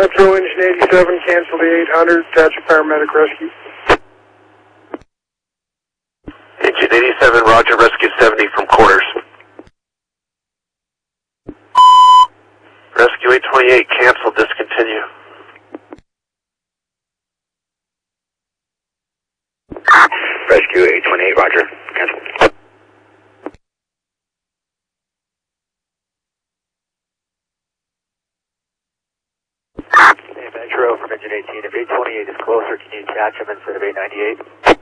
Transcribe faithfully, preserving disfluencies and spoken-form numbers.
Metro Engine eighty-seven, cancel the eight hundred, attach a paramedic rescue. Engine eighty-seven, roger, rescue seventy from quarters. Rescue eight twenty-eight, cancel, discontinue. Rescue eight twenty-eight, roger, cancel. Hey, Metro from Engine eighteen, if eight twenty-eight is closer, can you attach him instead of eight ninety-eight?